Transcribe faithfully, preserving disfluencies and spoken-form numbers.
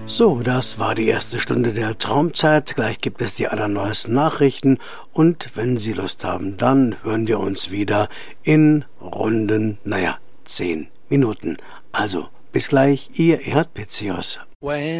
So, das war die erste Stunde der Traumzeit. Gleich gibt es die allerneuesten Nachrichten und wenn Sie Lust haben, dann hören wir uns wieder in runden, naja, zehn Minuten. Also, bis gleich, Ihr Erhard Pitzios.